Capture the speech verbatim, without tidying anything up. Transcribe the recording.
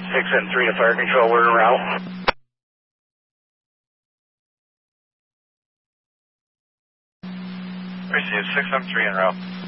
six and three to fire control, we're en route. Receive six and three en route.